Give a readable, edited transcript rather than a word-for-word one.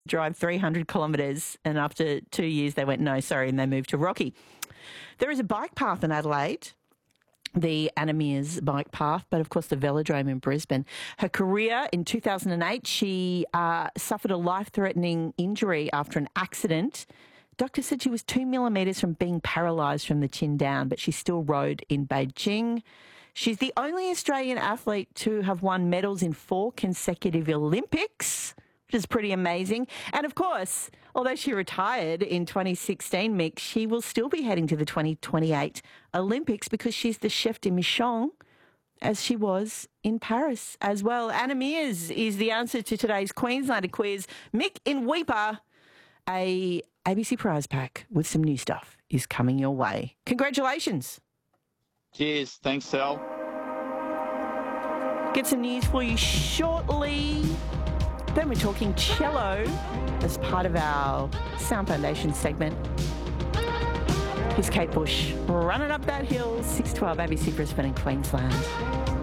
drive 300 kilometres, and after 2 years they went, no, sorry, and they moved to Rocky. There is a bike path in Adelaide, the Anna Meares bike path, but of course the velodrome in Brisbane. Her career in 2008, she suffered a life-threatening injury after an accident. Doctor said she was 2 millimetres from being paralysed from the chin down, but she still rode in Beijing. She's the only Australian athlete to have won medals in 4 consecutive Olympics, which is pretty amazing. And of course, although she retired in 2016, Mick, she will still be heading to the 2028 Olympics because she's the chef de mission, as she was in Paris as well. Anna Meares is the answer to today's Queenslander quiz. Mick in Weipa, a ABC prize pack with some new stuff is coming your way. Congratulations. Cheers. Thanks, Sal. Get some news for you shortly. Then we're talking cello as part of our Sound Foundation segment. Here's Kate Bush running up that hill, 612 ABC Brisbane and Queensland.